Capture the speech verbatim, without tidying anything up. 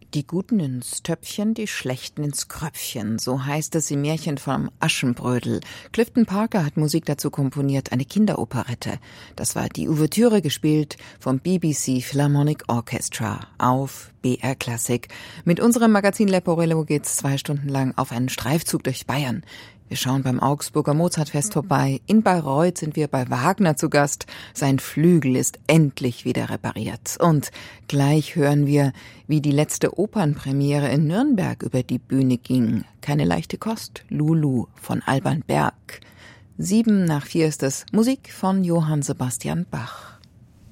Die Guten ins Töpfchen, die Schlechten ins Kröpfchen, so heißt es im Märchen vom Aschenbrödel. Clifton Parker hat Musik dazu komponiert, eine Kinderoperette. Das war die Ouvertüre, gespielt vom B B C Philharmonic Orchestra auf B R Classic. Mit unserem Magazin Leporello geht's zwei Stunden lang auf einen Streifzug durch Bayern. Wir schauen beim Augsburger Mozartfest vorbei. In Bayreuth sind wir bei Wagner zu Gast. Sein Flügel ist endlich wieder repariert. Und gleich hören wir, wie die letzte Opernpremiere in Nürnberg über die Bühne ging. Keine leichte Kost. Lulu von Alban Berg. Sieben nach vier ist es. Musik von Johann Sebastian Bach.